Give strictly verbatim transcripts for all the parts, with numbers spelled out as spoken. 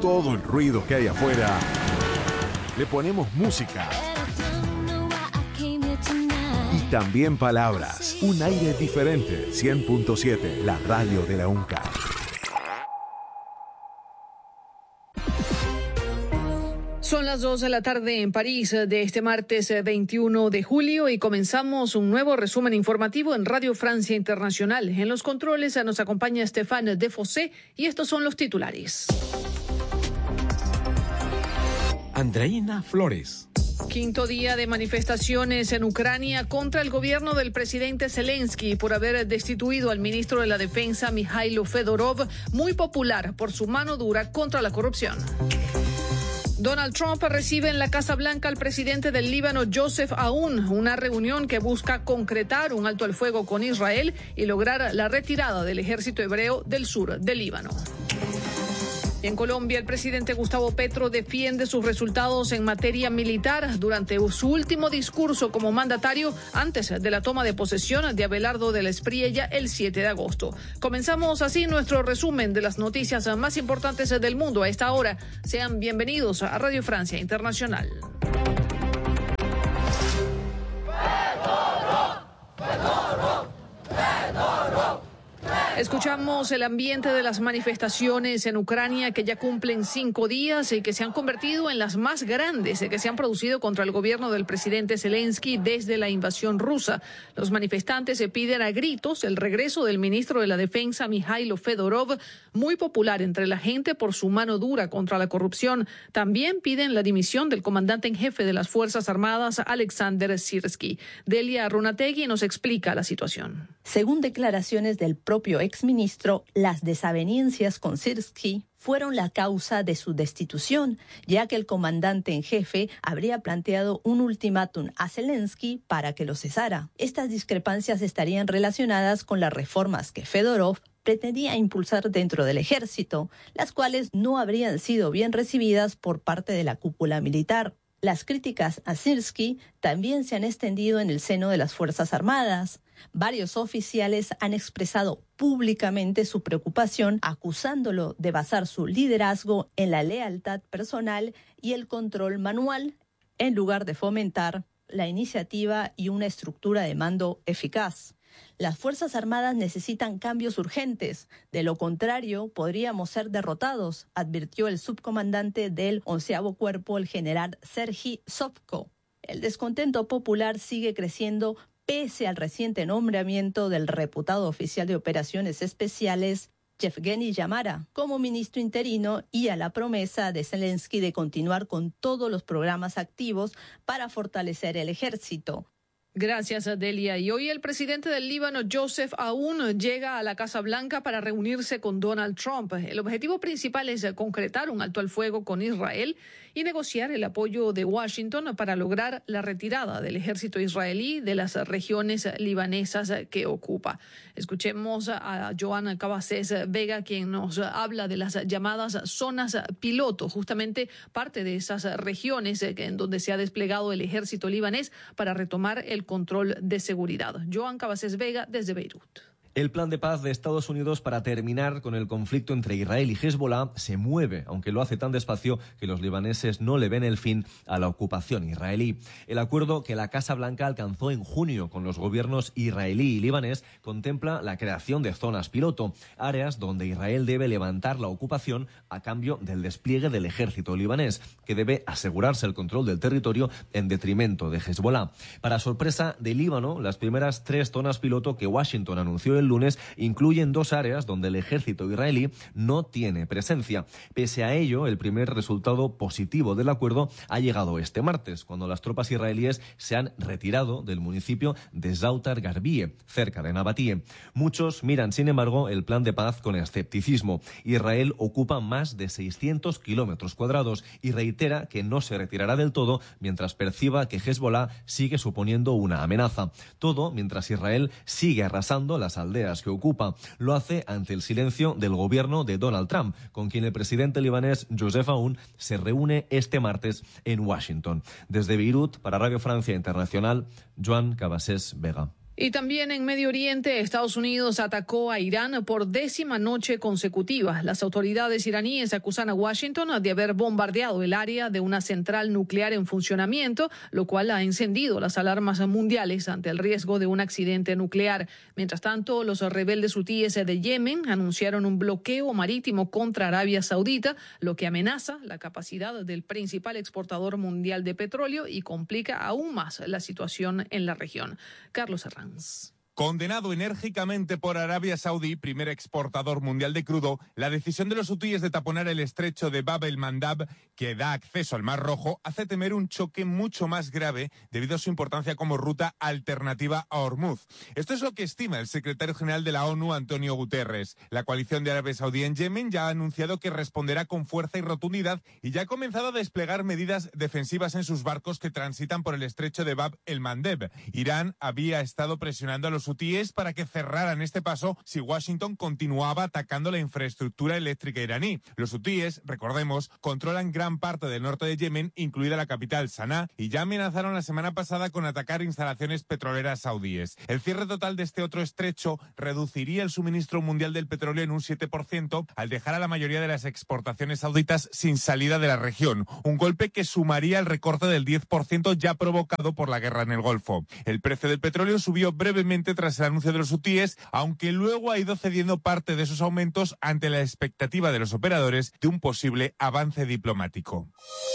todo el ruido que hay afuera, le ponemos música y también palabras. Un aire diferente. cien punto siete, la radio de la UNCAD. Son las dos de la tarde en París de este martes veintiuno de julio y comenzamos un nuevo resumen informativo en Radio Francia Internacional. En los controles nos acompaña Stéphane Defossé y estos son los titulares. Andreina Flores. Quinto día de manifestaciones en Ucrania contra el gobierno del presidente Zelensky por haber destituido al ministro de la Defensa, Mikhailo Fedorov, muy popular por su mano dura contra la corrupción. Donald Trump recibe en la Casa Blanca al presidente del Líbano, Joseph Aoun, una reunión que busca concretar un alto al fuego con Israel y lograr la retirada del ejército hebreo del sur del Líbano. En Colombia, el presidente Gustavo Petro defiende sus resultados en materia militar durante su último discurso como mandatario antes de la toma de posesión de Abelardo de la Espriella el siete de agosto. Comenzamos así nuestro resumen de las noticias más importantes del mundo a esta hora. Sean bienvenidos a Radio Francia Internacional. Escuchamos el ambiente de las manifestaciones en Ucrania que ya cumplen cinco días y que se han convertido en las más grandes que se han producido contra el gobierno del presidente Zelensky desde la invasión rusa. Los manifestantes se piden a gritos el regreso del ministro de la Defensa, Mikhailo Fedorov, muy popular entre la gente por su mano dura contra la corrupción. También piden la dimisión del comandante en jefe de las Fuerzas Armadas, Alexander Sirsky. Delia Runategui nos explica la situación. Según declaraciones del propio exministro, las desavenencias con Sirsky fueron la causa de su destitución, ya que el comandante en jefe habría planteado un ultimátum a Zelensky para que lo cesara. Estas discrepancias estarían relacionadas con las reformas que Fedorov pretendía impulsar dentro del ejército, las cuales no habrían sido bien recibidas por parte de la cúpula militar. Las críticas a Sirsky también se han extendido en el seno de las Fuerzas Armadas. Varios oficiales han expresado públicamente su preocupación, acusándolo de basar su liderazgo en la lealtad personal y el control manual, en lugar de fomentar la iniciativa y una estructura de mando eficaz. Las Fuerzas Armadas necesitan cambios urgentes, de lo contrario podríamos ser derrotados, advirtió el subcomandante del onceavo Cuerpo, el general Sergei Sovko. El descontento popular sigue creciendo pese al reciente nombramiento del reputado oficial de operaciones especiales, Yevgeny Yamara, como ministro interino y a la promesa de Zelensky de continuar con todos los programas activos para fortalecer el ejército. Gracias, Delia. Y hoy el presidente del Líbano, Joseph Aoun, llega a la Casa Blanca para reunirse con Donald Trump. El objetivo principal es concretar un alto al fuego con Israel y negociar el apoyo de Washington para lograr la retirada del ejército israelí de las regiones libanesas que ocupa. Escuchemos a Joan Cabasés Vega, quien nos habla de las llamadas zonas piloto, justamente parte de esas regiones en donde se ha desplegado el ejército libanés para retomar el control de seguridad. Joan Cabasés Vega desde Beirut. El plan de paz de Estados Unidos para terminar con el conflicto entre Israel y Hezbollah se mueve, aunque lo hace tan despacio que los libaneses no le ven el fin a la ocupación israelí. El acuerdo que la Casa Blanca alcanzó en junio con los gobiernos israelí y libanés contempla la creación de zonas piloto, áreas donde Israel debe levantar la ocupación a cambio del despliegue del ejército libanés, que debe asegurarse el control del territorio en detrimento de Hezbollah. Para sorpresa de Líbano, las primeras tres zonas piloto que Washington anunció el lunes incluyen dos áreas donde el ejército israelí no tiene presencia. Pese a ello, el primer resultado positivo del acuerdo ha llegado este martes, cuando las tropas israelíes se han retirado del municipio de Zautar Garbie, cerca de Nabatie. Muchos miran, sin embargo, el plan de paz con escepticismo. Israel ocupa más de seiscientos kilómetros cuadrados y reitera que no se retirará del todo mientras perciba que Hezbollah sigue suponiendo una amenaza. Todo mientras Israel sigue arrasando las aldeas que ocupa. Lo hace ante el silencio del gobierno de Donald Trump, con quien el presidente libanés Joseph Aoun se reúne este martes en Washington. Desde Beirut, para Radio Francia Internacional, Joan Cabasés Vega. Y también en Medio Oriente, Estados Unidos atacó a Irán por décima noche consecutiva. Las autoridades iraníes acusan a Washington de haber bombardeado el área de una central nuclear en funcionamiento, lo cual ha encendido las alarmas mundiales ante el riesgo de un accidente nuclear. Mientras tanto, los rebeldes hutíes de Yemen anunciaron un bloqueo marítimo contra Arabia Saudita, lo que amenaza la capacidad del principal exportador mundial de petróleo y complica aún más la situación en la región. Carlos Herrán. Condenado enérgicamente por Arabia Saudí, primer exportador mundial de crudo, la decisión de los hutíes de taponar el estrecho de Bab el-Mandab, que da acceso al Mar Rojo, hace temer un choque mucho más grave debido a su importancia como ruta alternativa a Hormuz. Esto es lo que estima el secretario general de la ONU, Antonio Guterres. La coalición de Arabia Saudí en Yemen ya ha anunciado que responderá con fuerza y rotundidad y ya ha comenzado a desplegar medidas defensivas en sus barcos que transitan por el estrecho de Bab el-Mandeb. Irán había estado presionando a los hutíes para que cerraran este paso si Washington continuaba atacando la infraestructura eléctrica iraní. Los hutíes, recordemos, controlan gran parte del norte de Yemen, incluida la capital Sanaa, y ya amenazaron la semana pasada con atacar instalaciones petroleras saudíes. El cierre total de este otro estrecho reduciría el suministro mundial del petróleo en un siete por ciento, al dejar a la mayoría de las exportaciones sauditas sin salida de la región, un golpe que sumaría el recorte del diez por ciento ya provocado por la guerra en el Golfo. El precio del petróleo subió brevemente tras el anuncio de los hutíes, aunque luego ha ido cediendo parte de esos aumentos ante la expectativa de los operadores de un posible avance diplomático.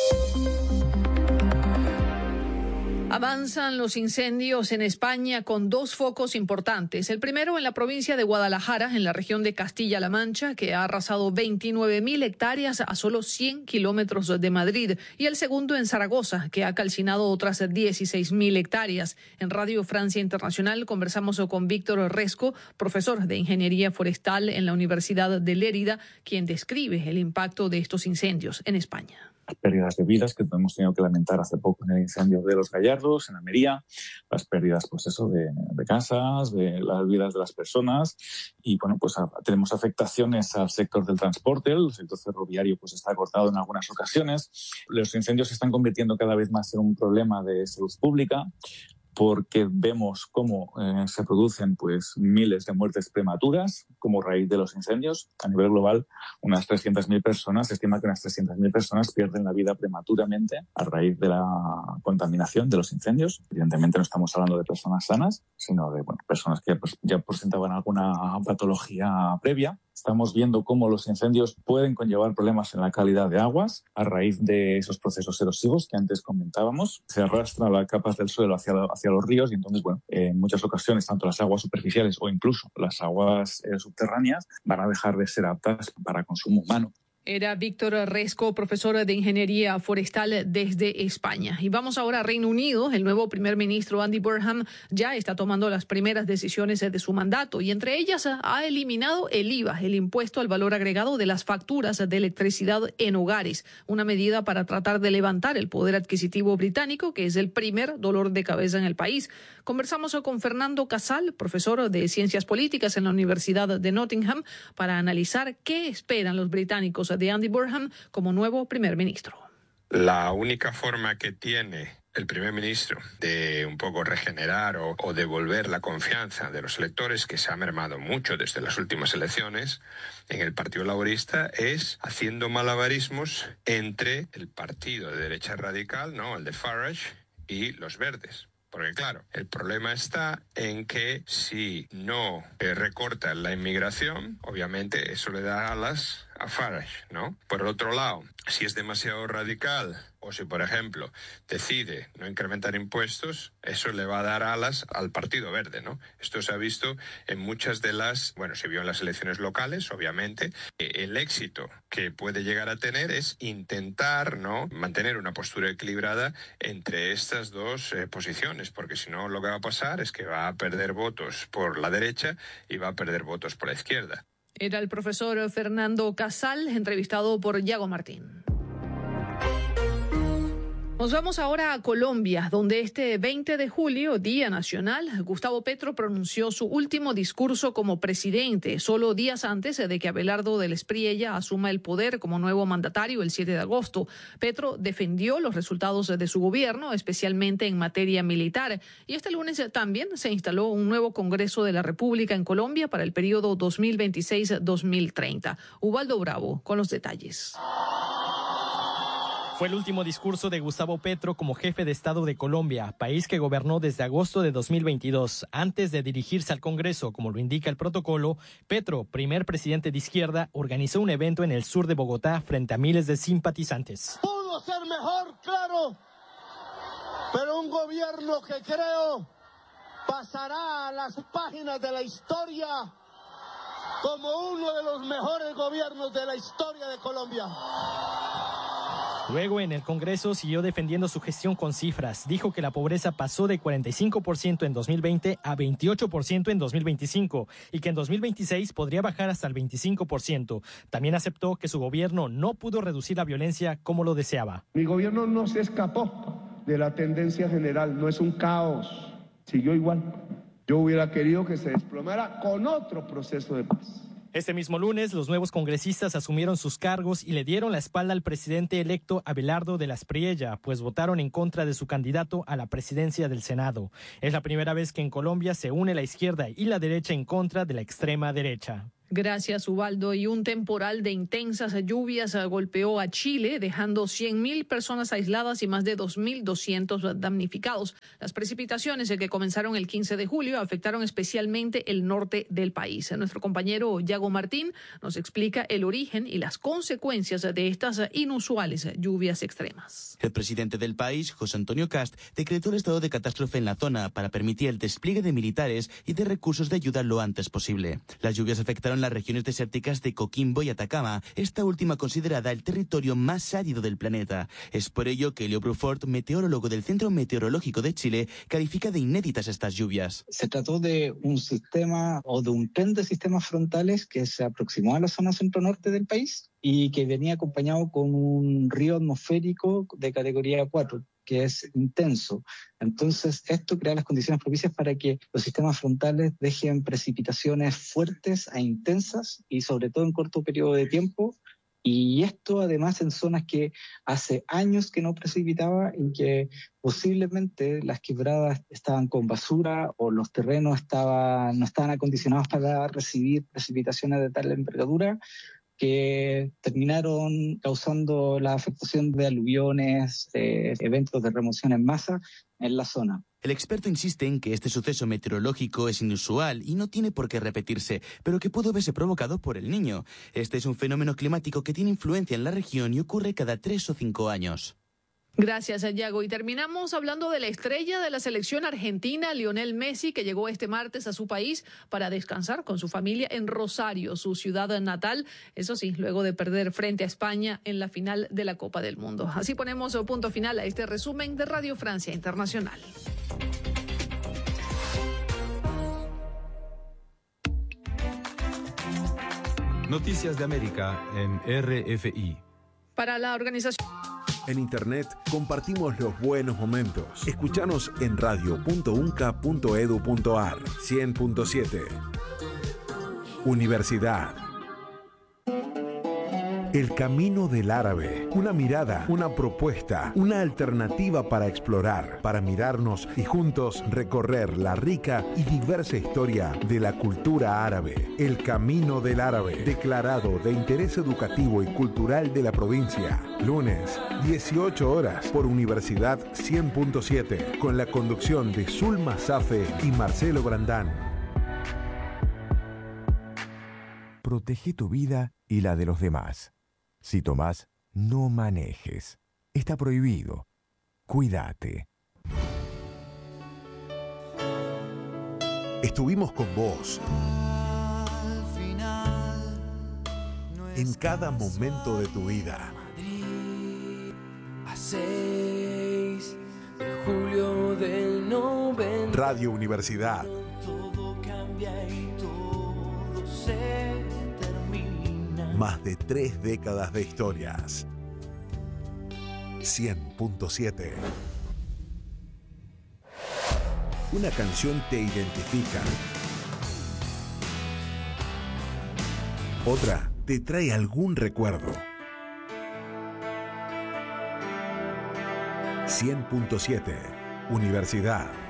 Avanzan los incendios en España con dos focos importantes. El primero en la provincia de Guadalajara, en la región de Castilla-La Mancha, que ha arrasado veintinueve mil hectáreas a solo cien kilómetros de Madrid. Y el segundo en Zaragoza, que ha calcinado otras dieciséis mil hectáreas. En Radio Francia Internacional conversamos con Víctor Resco, profesor de Ingeniería Forestal en la Universidad de Lérida, quien describe el impacto de estos incendios en España. Las pérdidas de vidas que hemos tenido que lamentar hace poco en el incendio de Los Gallardos, en Almería, las pérdidas, pues eso, de, de casas, de las vidas de las personas, y bueno, pues a, tenemos afectaciones al sector del transporte, el sector ferroviario pues está cortado en algunas ocasiones. Los incendios se están convirtiendo cada vez más en un problema de salud pública, porque vemos cómo eh, se producen pues miles de muertes prematuras como raíz de los incendios. A nivel global, unas trescientas mil personas, se estima que unas trescientas mil personas pierden la vida prematuramente a raíz de la contaminación de los incendios. Evidentemente no estamos hablando de personas sanas, sino de bueno, personas que pues, ya presentaban alguna patología previa. Estamos viendo cómo los incendios pueden conllevar problemas en la calidad de aguas a raíz de esos procesos erosivos que antes comentábamos. Se arrastran las capas del suelo hacia, hacia los ríos y entonces, bueno, en muchas ocasiones, tanto las aguas superficiales o incluso las aguas eh, subterráneas van a dejar de ser aptas para consumo humano. Era Víctor Resco, profesor de Ingeniería Forestal desde España. Y vamos ahora a Reino Unido. El nuevo primer ministro Andy Burnham ya está tomando las primeras decisiones de su mandato y entre ellas ha eliminado el I V A, el impuesto al valor agregado de las facturas de electricidad en hogares, una medida para tratar de levantar el poder adquisitivo británico, que es el primer dolor de cabeza en el país. Conversamos con Fernando Casal, profesor de Ciencias Políticas en la Universidad de Nottingham, para analizar qué esperan los británicos de Andy Burnham como nuevo primer ministro. La única forma que tiene el primer ministro de un poco regenerar o, o devolver la confianza de los electores, que se ha mermado mucho desde las últimas elecciones en el Partido Laborista, es haciendo malabarismos entre el partido de derecha radical, ¿no?, el de Farage, y los verdes. Porque claro, el problema está en que si no eh, recortan la inmigración, obviamente eso le da alas a Farage, ¿no? Por el otro lado, si es demasiado radical o si, por ejemplo, decide no incrementar impuestos, eso le va a dar alas al Partido Verde, ¿no? Esto se ha visto en muchas de las, bueno, se vio en las elecciones locales, obviamente. El éxito que puede llegar a tener es intentar, ¿no?, mantener una postura equilibrada entre estas dos eh, posiciones, porque si no, lo que va a pasar es que va a perder votos por la derecha y va a perder votos por la izquierda. Era el profesor Fernando Casal, entrevistado por Yago Martín. Nos vamos ahora a Colombia, donde este veinte de julio, Día Nacional, Gustavo Petro pronunció su último discurso como presidente, solo días antes de que Abelardo del Espriella asuma el poder como nuevo mandatario el siete de agosto. Petro defendió los resultados de su gobierno, especialmente en materia militar, y este lunes también se instaló un nuevo Congreso de la República en Colombia para el periodo dos mil veintiséis a dos mil treinta. Ubaldo Bravo con los detalles. Fue el último discurso de Gustavo Petro como jefe de Estado de Colombia, país que gobernó desde agosto de dos mil veintidós. Antes de dirigirse al Congreso, como lo indica el protocolo, Petro, primer presidente de izquierda, organizó un evento en el sur de Bogotá frente a miles de simpatizantes. Pudo ser mejor, claro, pero un gobierno que creo pasará a las páginas de la historia como uno de los mejores gobiernos de la historia de Colombia. Luego, en el Congreso, siguió defendiendo su gestión con cifras. Dijo que la pobreza pasó de cuarenta y cinco por ciento en dos mil veinte a veintiocho por ciento en dos mil veinticinco y que en dos mil veintiséis podría bajar hasta el veinticinco por ciento. También aceptó que su gobierno no pudo reducir la violencia como lo deseaba. Mi gobierno no se escapó de la tendencia general, no es un caos, siguió igual. Yo hubiera querido que se desplomara con otro proceso de paz. Este mismo lunes, los nuevos congresistas asumieron sus cargos y le dieron la espalda al presidente electo Abelardo del Espriella, pues votaron en contra de su candidato a la presidencia del Senado. Es la primera vez que en Colombia se une la izquierda y la derecha en contra de la extrema derecha. Gracias, Ubaldo. Y un temporal de intensas lluvias golpeó a Chile, dejando cien mil personas aisladas y más de dos mil doscientos damnificados. Las precipitaciones que comenzaron el quince de julio afectaron especialmente el norte del país. Nuestro compañero Yago Martín nos explica el origen y las consecuencias de estas inusuales lluvias extremas. El presidente del país, José Antonio Cast, decretó el estado de catástrofe en la zona para permitir el despliegue de militares y de recursos de ayuda lo antes posible. Las lluvias afectaron las regiones desérticas de Coquimbo y Atacama, esta última considerada el territorio más árido del planeta. Es por ello que Leo Brufort, meteorólogo del Centro Meteorológico de Chile, califica de inéditas estas lluvias. Se trató de un sistema o de un tren de sistemas frontales que se aproximó a la zona centro-norte del país y que venía acompañado con un río atmosférico de categoría cuatro, que es intenso. Entonces, esto crea las condiciones propicias para que los sistemas frontales dejen precipitaciones fuertes e intensas y sobre todo en corto periodo de tiempo. Y esto además en zonas que hace años que no precipitaba y que posiblemente las quebradas estaban con basura o los terrenos estaban, no estaban acondicionados para recibir precipitaciones de tal envergadura, que terminaron causando la afectación de aluviones, eh, eventos de remoción en masa en la zona. El experto insiste en que este suceso meteorológico es inusual y no tiene por qué repetirse, pero que pudo verse provocado por el Niño. Este es un fenómeno climático que tiene influencia en la región y ocurre cada tres o cinco años. Gracias, Yago. Y terminamos hablando de la estrella de la selección argentina, Lionel Messi, que llegó este martes a su país para descansar con su familia en Rosario, su ciudad natal. Eso sí, luego de perder frente a España en la final de la Copa del Mundo. Así ponemos punto final a este resumen de Radio Francia Internacional. Noticias de América en R F I. Para la organización... En Internet compartimos los buenos momentos. Escúchanos en radio punto unca punto edu punto ar cien punto siete. Universidad. El camino del árabe. Una mirada, una propuesta, una alternativa para explorar, para mirarnos y juntos recorrer la rica y diversa historia de la cultura árabe. El camino del árabe, declarado de interés educativo y cultural de la provincia. Lunes, dieciocho horas, por Universidad cien punto siete, con la conducción de Zulma Safe y Marcelo Brandán. Protege tu vida y la de los demás. Si tomás, no manejes. Está prohibido. Cuídate. Estuvimos con vos en cada momento de tu vida. A seis de julio del noventa. Radio Universidad. Todo cambia y todo se termina. Más de tres décadas de historias. cien punto siete. Una canción te identifica. Otra te trae algún recuerdo. cien punto siete, Universidad.